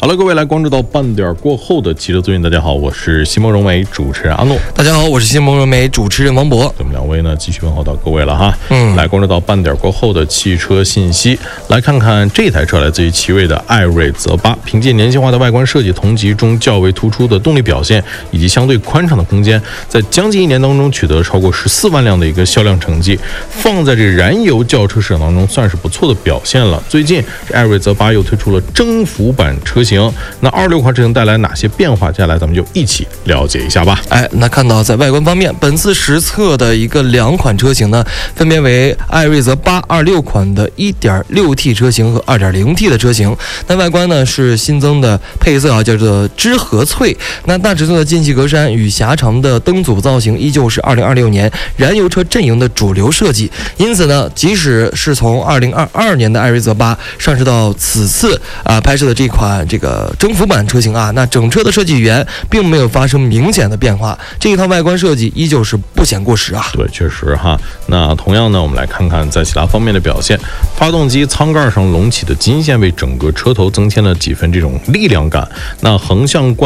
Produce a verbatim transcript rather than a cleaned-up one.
好了，各位来关注到半点过后的汽车资讯。大家好，我是西蒙融媒主持人阿诺。 大家好，我是西蒙融媒主持人王博。 我们两位呢继续问候到各位了哈。 嗯， 来关注到半点过后的汽车信息。来看看这台车来自于奇瑞的艾瑞泽八，凭借年轻化的外观设计、同级中较为突出的动力表现以及相对宽敞的空间，在将近一年当中取得超过十四万辆的一个销量成绩，放在这燃油轿车市场当中算是不错的表现了。最近这艾瑞泽八又推出了征服版车型，那二六款车型带来哪些变化？接下来咱们就一起了解一下吧。 哎，那看到在外观方面，本次实测的一个两款车型呢，分别为艾瑞泽八二六款的 一点六 T 车型和 二点零 T 的车型。那外观呢是新增的配色啊，叫做芝和翠。那大尺寸的进气格栅与狭长的灯组造型依旧是二零二六年燃油车阵营的主流设计。因此呢，即使是从二零二二年的艾瑞泽八上市到此次啊拍摄的这款这个征服版车型啊，那整车的设计语言并没有发生明显的变化，这一套外观设计依旧是不显过时啊。 对，确实哈。那同样呢，我们来看看在其他方面的表现。发动机舱盖上隆起的金线为整个车头增添了几分这种力量感。那横向贯